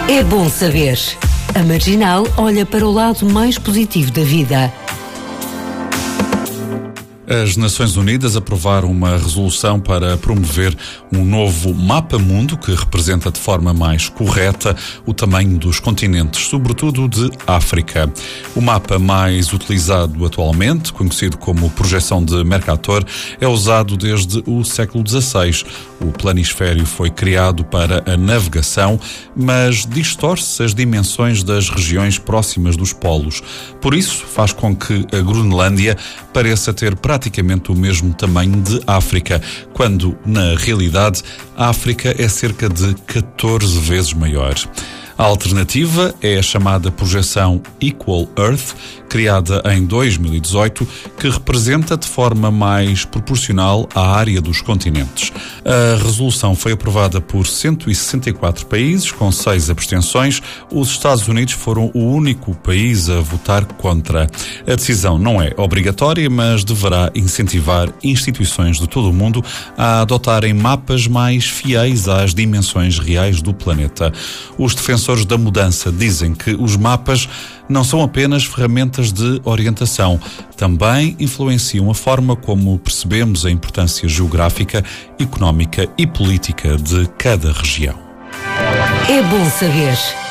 É bom saber. A Marginal olha para o lado mais positivo da vida. As Nações Unidas aprovaram uma resolução para promover um novo mapa mundo que representa de forma mais correta o tamanho dos continentes, sobretudo de África. O mapa mais utilizado atualmente, conhecido como projeção de Mercator, é usado desde o século XVI. O planisfério foi criado para a navegação, mas distorce as dimensões das regiões próximas dos polos. Por isso, faz com que a Groenlândia pareça ter praticamente o mesmo tamanho de África, quando, na realidade, a África é cerca de 14 vezes maior. A alternativa é a chamada projeção Equal Earth, criada em 2018, que representa de forma mais proporcional a área dos continentes. A resolução foi aprovada por 164 países, com 6 abstenções. Os Estados Unidos foram o único país a votar contra. A decisão não é obrigatória, mas deverá incentivar instituições de todo o mundo a adotarem mapas mais fiéis às dimensões reais do planeta. Os defensores da mudança dizem que os mapas não são apenas ferramentas de orientação, também influenciam a forma como percebemos a importância geográfica, económica e política de cada região. É bom saber.